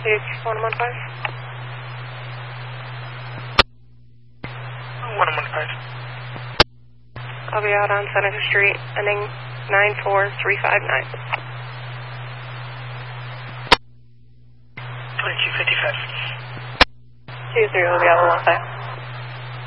115. 115. I'll be out on Senator Street, ending 94359. 2255. 23 will be out on 15.